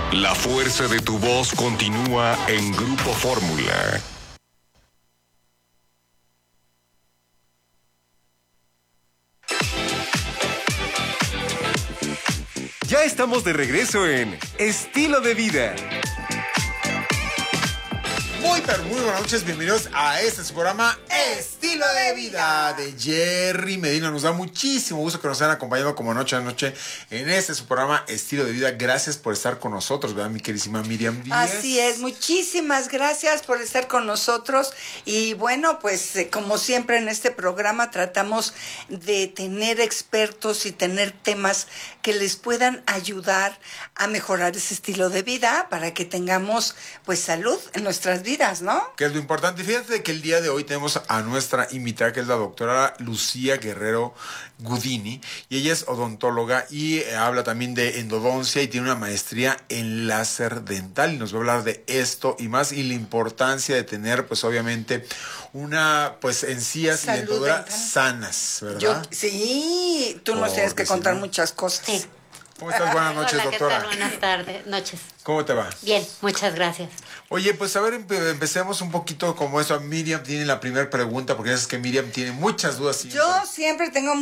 La fuerza de tu voz continúa en Grupo Fórmula. Ya estamos de regreso en Estilo de Vida. Muy, pero muy buenas noches, bienvenidos a este su programa Estilo de Vida de Jerry Medina. Nos da muchísimo gusto que nos hayan acompañado como noche a noche en este su programa Estilo de Vida. Gracias por estar con nosotros, ¿verdad, mi queridísima Miriam Díaz? Así es, muchísimas gracias por estar con nosotros. Y bueno, pues como siempre en este programa tratamos de tener expertos y tener temas que les puedan ayudar a mejorar ese estilo de vida para que tengamos pues salud en nuestras vidas, ¿no? Que es lo importante. Fíjate que el día de hoy tenemos a nuestra invitada, que es la doctora Lucía Guerrero Gudini, y ella es odontóloga y habla también de endodoncia y tiene una maestría en láser dental, y nos va a hablar de esto y más, y la importancia de tener, pues obviamente, una, pues, encías y dentadura sanas, ¿verdad? Sí, tú nos tienes que contar muchas cosas. Sí. ¿Cómo estás? Buenas noches, Hola, doctora. ¿qué tal? Buenas tardes, noches. ¿Cómo te va? Bien, muchas gracias. Oye, pues a ver, empecemos un poquito como eso. Miriam tiene la primera pregunta, porque es que Miriam tiene muchas dudas. Yo siempre tengo